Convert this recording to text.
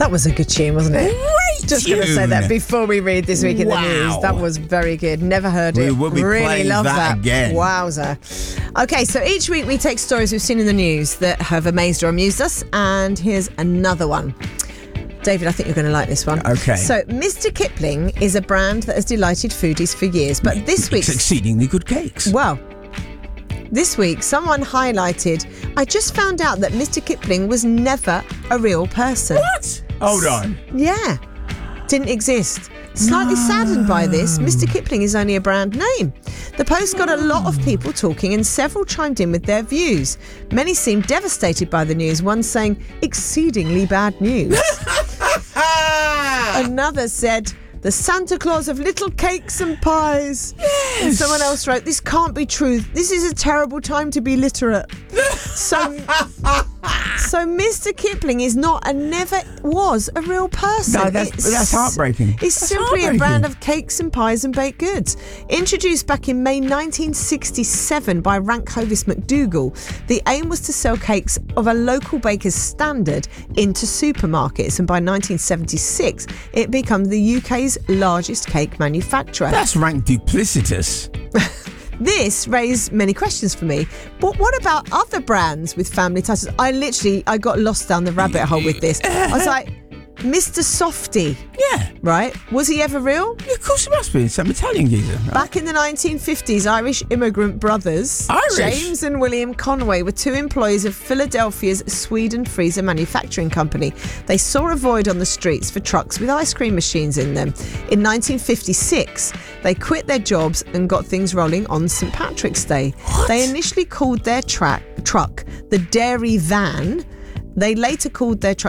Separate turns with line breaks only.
That was a good tune, wasn't it?
Great
Just going to say that before we read This Week in the News. That was very good. Never heard it.
We will be
really
playing
love
that again.
Wowzer. Okay, so each week we take stories we've seen in the news that have amazed or amused us, and here's another one. David, I think you're going to like this one.
Okay.
So, Mr. Kipling is a brand that has delighted foodies for years, but this week...
It's exceedingly good cakes.
Well, this week someone highlighted, I just found out that Mr. Kipling was never a real person.
What? Hold on.
Yeah. Didn't exist. Slightly saddened by this, Mr. Kipling is only a brand name. The post got a lot of people talking and several chimed in with their views. Many seemed devastated by the news, one saying, exceedingly bad news. Another said, the Santa Claus of little cakes and pies. Yes. And someone else wrote, this can't be true. This is a terrible time to be literate. So Mr. Kipling is not and never was a real person.
No, that's heartbreaking.
It's simply a brand of cakes and pies and baked goods. Introduced back in May 1967 by Rank Hovis McDougall, the aim was to sell cakes of a local baker's standard into supermarkets, and by 1976 it became the UK's largest cake manufacturer.
That's rank duplicitous.
This raised many questions for me. But what about other brands with family ties? I got lost down the rabbit hole with this. I was like, Mr. Softy.
Yeah.
Right? Was he ever real?
Yeah, of course it must be. Some Italian geezer. Right?
Back in the 1950s, Irish immigrant brothers, James and William Conway, were two employees of Philadelphia's Sweden Freezer Manufacturing Company. They saw a void on the streets for trucks with ice cream machines in them. In 1956, they quit their jobs and got things rolling on St. Patrick's Day.
What?
They initially called their truck the Dairy Van. They later called their truck